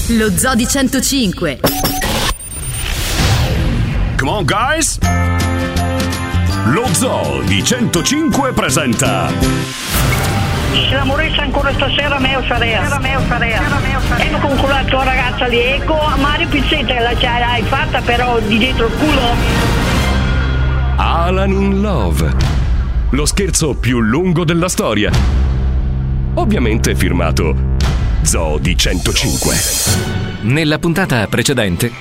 Lo Zoo di 105. Come on, guys! Lo Zoo di 105 presenta. Se la moresse ancora stasera, meo sarea. Ecco con quella tua ragazza lì, ecco, a Mario Pizzetta l'hai fatta però di dietro il culo. Alan in Love. Lo scherzo più lungo della storia. Ovviamente firmato Zoo di 105. Nella puntata precedente.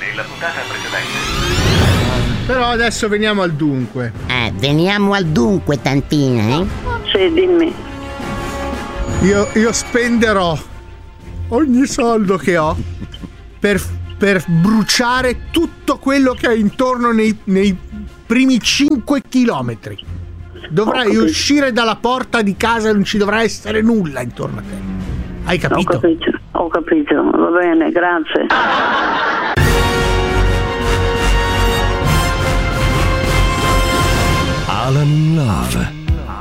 Però adesso veniamo al dunque. Veniamo al dunque, tantina, eh? Sì, dimmi. Io spenderò ogni soldo che ho per bruciare tutto quello che è intorno nei primi 5 chilometri. Dovrai uscire dalla porta di casa e non ci dovrà essere nulla intorno a te. Hai capito? Ho capito, va bene, grazie. Alan in Love.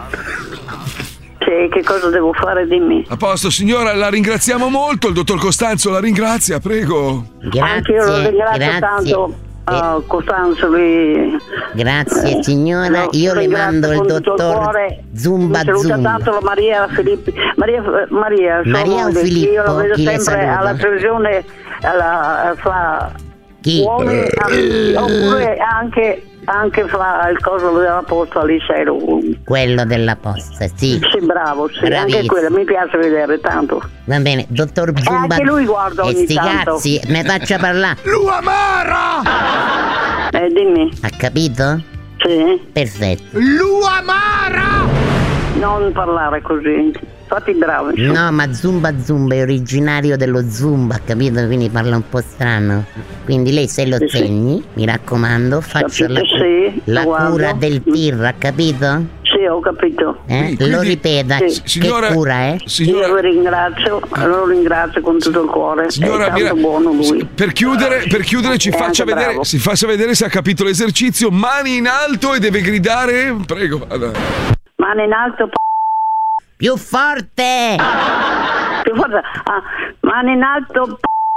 Sì, che cosa devo fare? Dimmi. A posto, signora, la ringraziamo molto. Il dottor Costanzo la ringrazia, prego. Anche io lo ringrazio tanto. Costanzo lui. Grazie signora, io le mando il dottor Zumba Saluta Zumba. tanto la Maria Filippi. Maria o Filippo? Io la vedo Chi sempre alla televisione, fa Chi? uomini, oppure anche fa il coso della posta lì, Quello della posta, sì. Sì, bravo, sì, Bravissimo. anche quello mi piace vedere tanto. Va bene, dottor Zumba. Anche lui guarda ogni sti tanto. cazzi, mi faccia parlare. Luamara! Dimmi. Ha capito? Sì. Perfetto. Luamara! Non parlare così. Fatti bravo. No, ma Zumba è originario dello Zumba, capito? Quindi parla un po' strano. Quindi lei se lo segni, mi raccomando, faccia la cura del pirra, capito? Sì, ho capito. Lo ripeta, signora, che cura, Io lo ringrazio con tutto il cuore. Signora, è tanto buono lui. Per chiudere ci faccia vedere, si faccia vedere se ha capito l'esercizio. Mani in alto e deve gridare. Prego, vada. Mani in alto. Più forte! Mani in alto.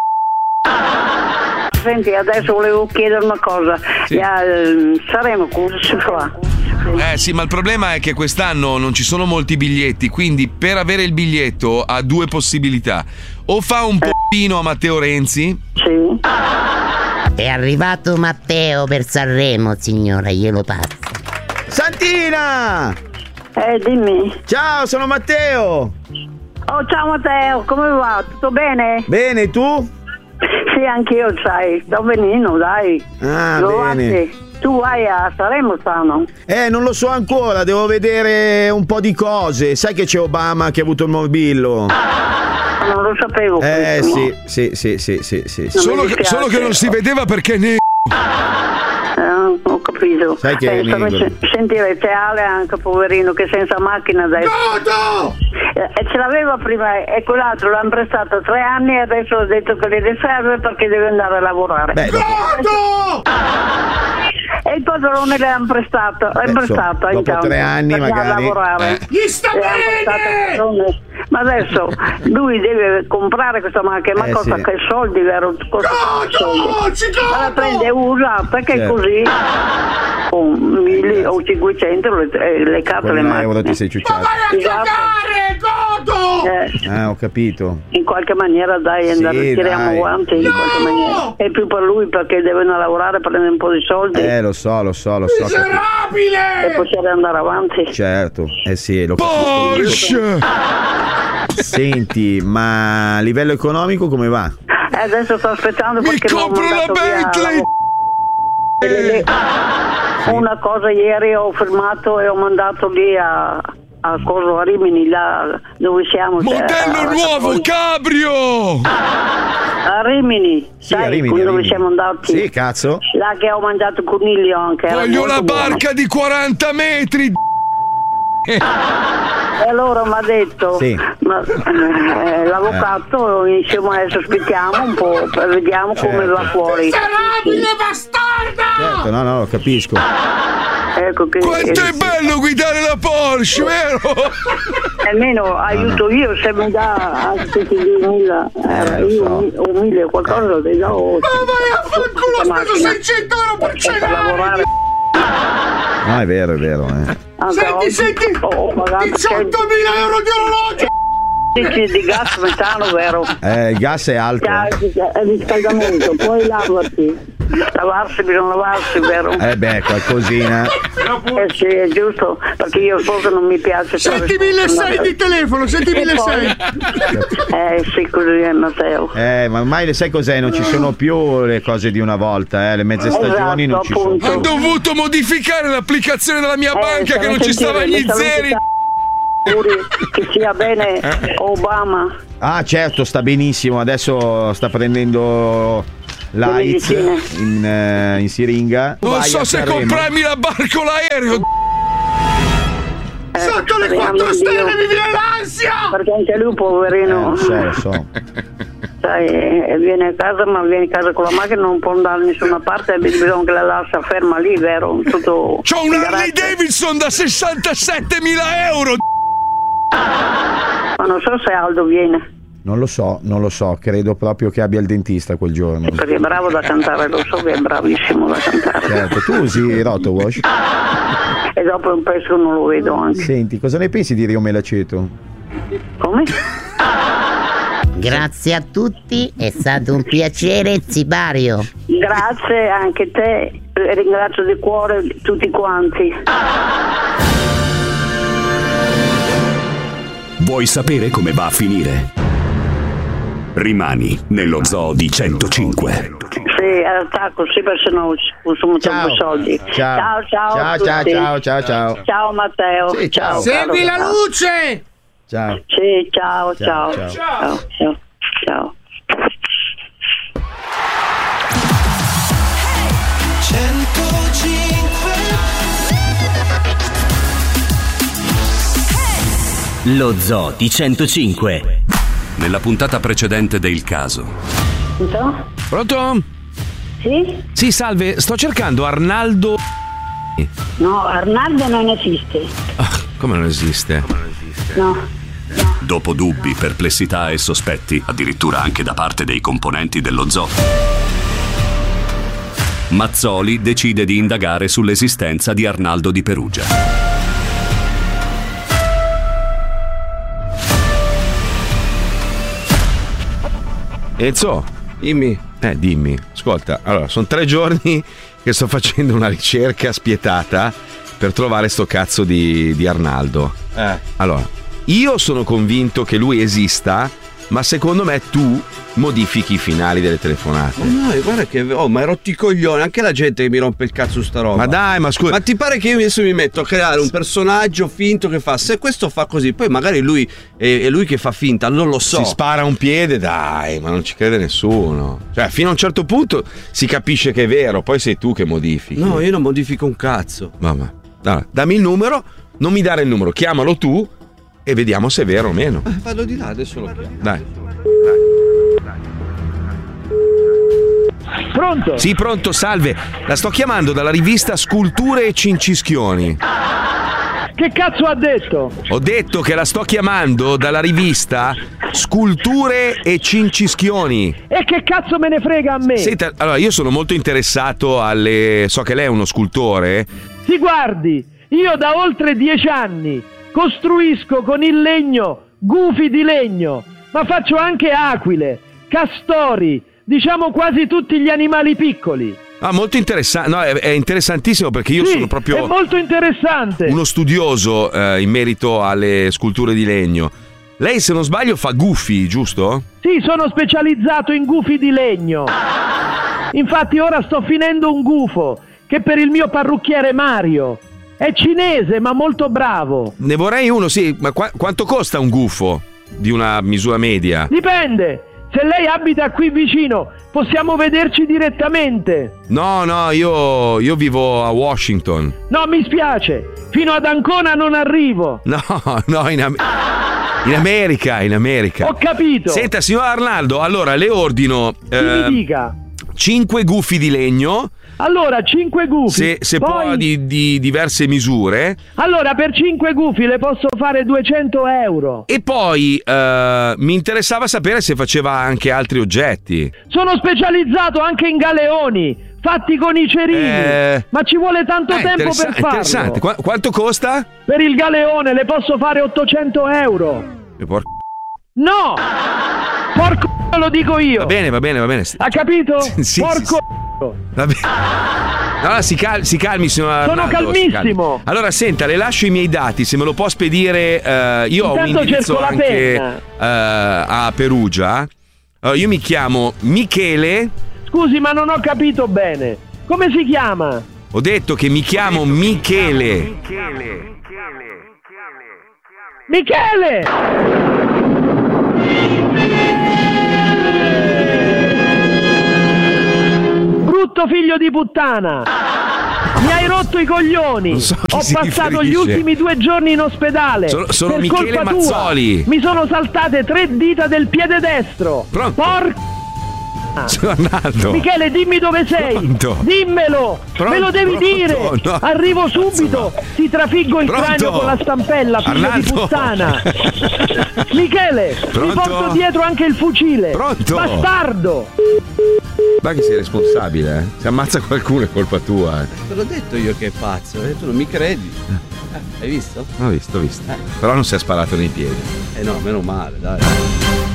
Senti, adesso volevo chiedere una cosa. Sì. Saremo, cosa si fa? Sì, ma il problema è che quest'anno non ci sono molti biglietti, quindi per avere il biglietto ha due possibilità. O fa un pompino a Matteo Renzi. Sì. È arrivato Matteo per Sanremo, signora, glielo passo. Santina! Dimmi. Ciao, sono Matteo. Oh, ciao Matteo, come va? Tutto bene? Bene, tu? Sì, anch'io, sai. Sto venendo, dai. Bene. Tu vai a Sanremo, stanno? Non lo so ancora, devo vedere un po' di cose. Sai che c'è Obama che ha avuto il morbillo? Non lo sapevo. Sì. Solo che non si vedeva perché ne... Ho capito. Sai che è sentirete Ale anche poverino che senza macchina adesso. E ce l'aveva prima e quell'altro l'hanno prestato 3 anni e adesso ha detto che le serve perché deve andare a lavorare. E il padrone le hanno prestato, dopo 3 anni magari a lavorare. Gli sta bene! Ma adesso lui deve comprare questa macchina, ma costa che soldi, vero? Ma la prende e usa, perché così con 1.000 o 500 le cazzo le macchine. Euro ti sei ciucciato. Ma vai a giocare, godo! Ho capito. In qualche maniera tiriamo avanti in qualche maniera. E più per lui perché devono lavorare, prendere un po' di soldi. Lo so. Miserabile! E possiamo andare avanti. Certo, lo Porsche! Senti, ma a livello economico come va? Adesso sto aspettando perché mi compro la Bentley! Una cosa ieri ho firmato e ho mandato lì a Rimini, là dove siamo. Modello nuovo, cabrio! A Rimini, a Rimini, dove siamo andati? Sì, cazzo. Là che ho mangiato coniglio anche. Voglio la barca di 40 metri! E allora mi ha detto l'avvocato, insieme adesso aspettiamo un po', vediamo come va fuori. Miserabile bastarda! Certo, no, lo capisco. Ecco che Quanto è bello guidare la Porsche, vero? almeno aiuto io, se mi dà 10.000 io o 1.000 qualcosa ti do. Ma vai a fanculo, ho speso 600 euro per cenare. No, è vero. Senti, 18.000 euro di orologio. Di gas metano, vero? Il gas è alto. È riscaldamento, poi lavarsi. Bisogna lavarsi, vero? Qualcosina. Sì, è giusto, perché io so che non mi piace. 7.600 di telefono, 7.600. Sì, così è, Matteo. Ma ormai sai cos'è? Non ci sono più le cose di una volta, le mezze stagioni non ci sono. Ho dovuto modificare l'applicazione della mia banca che non ci stava agli zeri. Che sia bene Obama. Ah, certo, sta benissimo. Adesso sta prendendo l'AIDS in siringa. Non so se comprarmi la barca o l'aereo. Sotto le 4 stelle mi viene l'ansia. Perché anche lui, poverino. Lo so. Sai, viene a casa, ma viene a casa con la macchina, non può andare da nessuna parte, bisogna che la lascia ferma lì, vero? C'ho un Harley Davidson da 67.000 euro. Ma non so se Aldo viene. Non lo so, credo proprio che abbia il dentista quel giorno. Perché è bravo da cantare, lo so che è bravissimo da cantare. Certo, tu usi Rotowash? E dopo un pezzo non lo vedo anche. Senti, cosa ne pensi di Rio Melaceto? Come? Grazie a tutti, è stato un piacere, Zibario. Grazie anche te, ringrazio di cuore tutti quanti. Vuoi sapere come va a finire? Rimani nello Zoo di 105. Sì, attacco, sì, perché no consumo troppi soldi. Ciao. Ciao Matteo. Sì, ciao. Segui la luce. Ciao. Sì, ciao. 105. Lo Zoo di 105. Nella puntata precedente del caso. Pronto? Sì? Sì, salve, sto cercando Arnaldo. No, Arnaldo non esiste. Come non esiste? No. Dopo dubbi, perplessità e sospetti, addirittura anche da parte dei componenti dello zoo, Mazzoli decide di indagare sull'esistenza di Arnaldo di Perugia. Enzo, dimmi. Dimmi. Ascolta, allora, sono 3 giorni che sto facendo una ricerca spietata per trovare sto cazzo di Arnaldo. Allora, io sono convinto che lui esista, ma secondo me tu modifichi i finali delle telefonate. No, guarda che ma hai rotto i coglioni, anche la gente che mi rompe il cazzo su sta roba. Ma dai, ma scusa. Ma ti pare che io adesso mi metto a creare un personaggio finto che fa, se questo fa così, poi magari lui è lui che fa finta, non lo so. Si spara un piede, dai, ma non ci crede nessuno. Cioè, fino a un certo punto si capisce che è vero, poi sei tu che modifichi. No, io non modifico un cazzo. Mamma. Allora, dammi il numero, non mi dare il numero, chiamalo tu e vediamo se è vero o meno. Vado di là, adesso lo chiamo. Dai. Pronto? Sì, pronto, salve. La sto chiamando dalla rivista Sculture e Cincischioni. Che cazzo ha detto? Ho detto che la sto chiamando dalla rivista Sculture e Cincischioni. E che cazzo me ne frega a me? Senta, allora io sono molto interessato alle... So che lei è uno scultore. Ti guardi, io da oltre 10 anni costruisco con il legno gufi di legno, ma faccio anche aquile, castori, diciamo quasi tutti gli animali piccoli. Ah, molto interessante. No, è interessantissimo perché io sono proprio... È molto interessante. Uno studioso in merito alle sculture di legno. Lei, se non sbaglio, fa gufi, giusto? Sì, sono specializzato in gufi di legno. Infatti ora sto finendo un gufo che per il mio parrucchiere Mario. È cinese, ma molto bravo. Ne vorrei uno, sì. Ma quanto costa un gufo di una misura media? Dipende. Se lei abita qui vicino, possiamo vederci direttamente. No, io vivo a Washington. No, mi spiace. Fino ad Ancona non arrivo. No, in America. Ho capito. Senta, signor Arnaldo, allora le ordino... mi dica. 5 gufi di legno. Allora, 5 gufi. Se poi può di diverse misure. Allora, per 5 gufi le posso fare 200 euro. E poi mi interessava sapere se faceva anche altri oggetti. Sono specializzato anche in galeoni fatti con i cerini, ma ci vuole tanto tempo per farlo. Interessante. Quanto costa? Per il galeone le posso fare 800 euro. No! Porco lo dico io. Va bene. Ha capito? Sì, porco. Va bene. No, si calmi, signor Arnaldo. Sono calmissimo. Allora, senta, le lascio i miei dati, se me lo può spedire. Io ho un indirizzo anche a Perugia. Io mi chiamo Michele. Scusi, ma non ho capito bene. Come si chiama? Ho detto che mi chiamo Michele. Michele! Brutto figlio di puttana! Mi hai rotto i coglioni! Ho passato gli ultimi 2 giorni in ospedale! Sono per Michele colpa Mazzoli! Tua. Mi sono saltate 3 dita del piede destro! Porca! Arnaldo. Michele, dimmi dove sei. Pronto. Dimmelo. Me lo devi dire. No. Arrivo subito. Ti trafiggo il cranio con la stampella, figlio di puttana. Michele, ti porto dietro anche il fucile. Pronto. Bastardo. Ma che sei responsabile, Se ammazza qualcuno è colpa tua. Te l'ho detto io che è pazzo, tu non mi credi. Hai visto? Ho visto. Però non si è sparato nei piedi. No, meno male, dai.